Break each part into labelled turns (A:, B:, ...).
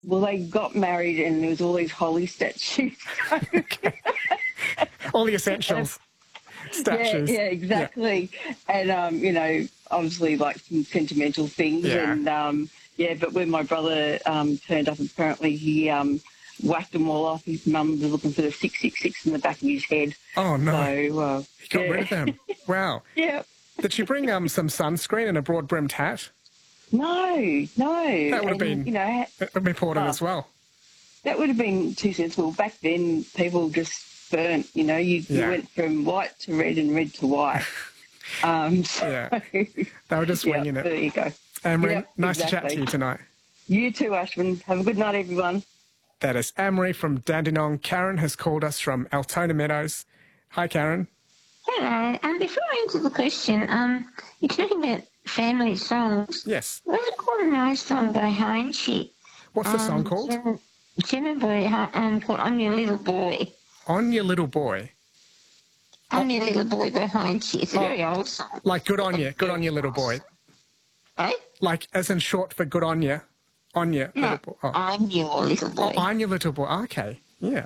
A: Well, they got married and there was all these holy statues.
B: Okay. All the essentials. Statues.
A: Yeah, exactly.
B: Yeah.
A: And, obviously like some sentimental things.
B: Yeah.
A: And, but when my brother turned up, apparently he whacked them all off. His mum was looking for the 666 in the back of his head.
B: Oh, no.
A: So,
B: he got rid of them. Wow.
A: Yeah.
B: Did she bring some sunscreen and a broad-brimmed hat?
A: No.
B: That would have been, important as well.
A: That would have been too sensible. Back then, people just burnt, you went from white to red and red to white.
B: Yeah. They were just winging it.
A: There you go.
B: Amrie, nice to chat to you tonight.
A: You too, Ashwin. Have a good night, everyone.
B: That is Amrie from Dandenong. Karen has called us from Altona Meadows. Hi, Karen.
C: Hello. Before I answer the question, you're talking about family songs.
B: Yes.
C: There's quite a nice song by Heinchie.
B: What's the song called?
C: Gemma Boy, called I'm Your Little Boy.
B: On Your Little Boy?
C: I'm Your Little Boy by Heinchie. It's a very old song.
B: Like Good On You, Good On You Little Boy.
C: Eh?
B: Like as in short for Good On You. On You Little Boy. Oh.
C: I'm Your Little Boy.
B: Oh, I'm Your Little Boy. Okay, yeah.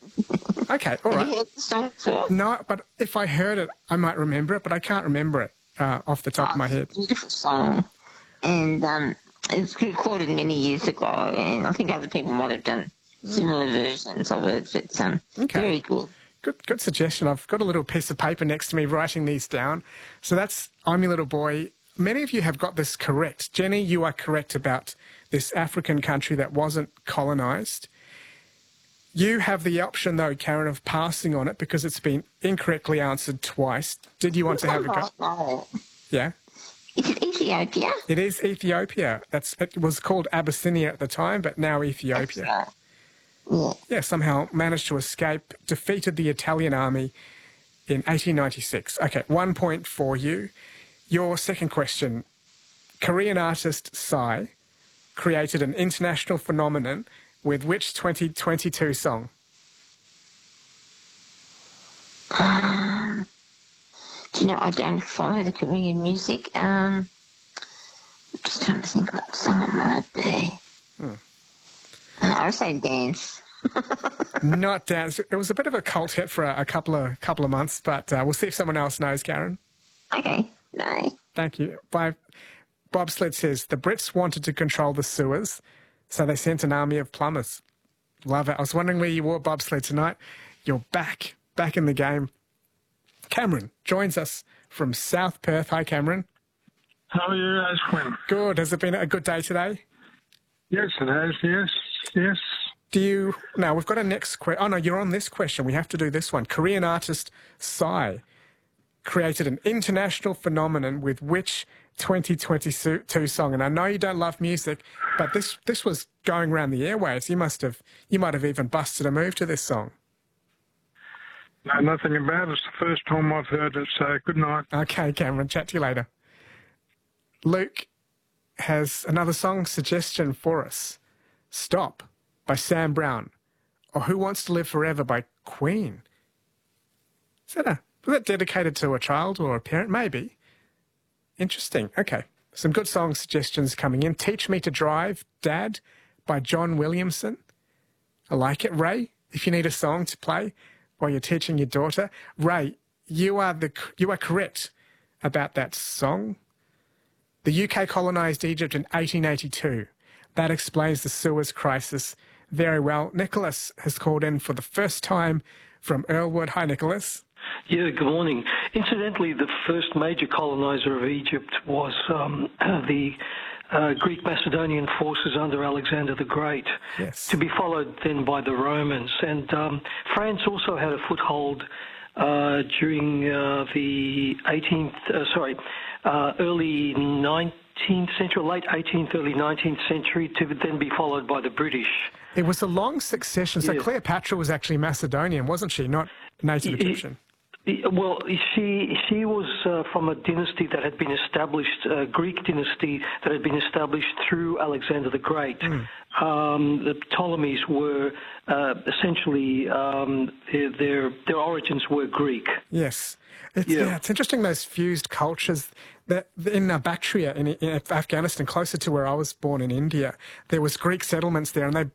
B: Okay, all right.
C: Have you heard the song before?
B: No, but if I heard it, I might remember it, but I can't remember it off the top of my head.
C: It's a beautiful song. And it's recorded many years ago, and I think other people might have done similar versions of it, but very good.
B: Good suggestion. I've got a little piece of paper next to me writing these down. So that's I'm Your Little Boy. Many of you have got this correct. Jenny, you are correct about this African country that wasn't colonised. You have the option, though, Karen, of passing on it because it's been incorrectly answered twice. Did you want to have a go?
C: No.
B: Yeah?
C: Is it Ethiopia?
B: It is Ethiopia. It was called Abyssinia at the time, but now Ethiopia.
C: That's right.
B: Yeah, somehow managed to escape, defeated the Italian army in 1896. Okay, 1 point for you. Your second question. Korean artist Psy created an international phenomenon with which 2022 song?
C: Do you know, I don't follow the Korean music. I'm just trying to think what song it might be. I would say Dance.
B: Not Dance. It was a bit of a cult hit for a couple of months, but we'll see if someone else knows, Karen.
C: Okay, no.
B: Thank you. Bobsled says, the Brits wanted to control the sewers, so they sent an army of plumbers. Love it. I was wondering where you were, Bobsled, tonight. You're back in the game. Cameron joins us from South Perth. Hi, Cameron.
D: How are you, Ashwin?
B: Good. Has it been a good day today?
D: Yes, it has. Yes.
B: Now, we've got a next question. Oh, no, you're on this question. We have to do this one. Korean artist Psy created an international phenomenon with which 2022 song? And I know you don't love music, but this was going around the airwaves. You might have even busted a move to this song.
D: No, nothing about it. It's the first time I've heard it, so good night.
B: Okay, Cameron, chat to you later. Luke has another song suggestion for us. Stop by Sam Brown, or Who Wants to Live Forever by Queen. Was that dedicated to a child or a parent? Maybe. Interesting. Okay. Some good song suggestions coming in. Teach Me to Drive, Dad, by John Williamson. I like it. Ray, if you need a song to play while you're teaching your daughter. Ray, you are correct about that song. The UK colonised Egypt in 1882. That explains the Suez crisis very well. Nicholas has called in for the first time from Earlwood. Hi, Nicholas.
E: Yeah, good morning. Incidentally, the first major colonizer of Egypt was the Greek Macedonian forces under Alexander the Great,
B: yes,
E: to be followed then by the Romans. And France also had a foothold during the early 19th century, late 18th, early 19th century, to then be followed by the British.
B: It was a long succession. So Cleopatra was actually Macedonian, wasn't she? Not native Egyptian.
E: Well, she was from a dynasty that had been established, a Greek dynasty that had been established through Alexander the Great. The Ptolemies were essentially their origins were Greek.
B: Yes. It's interesting, those fused cultures. that in Bactria in Afghanistan, closer to where I was born in India, there was Greek settlements there, and they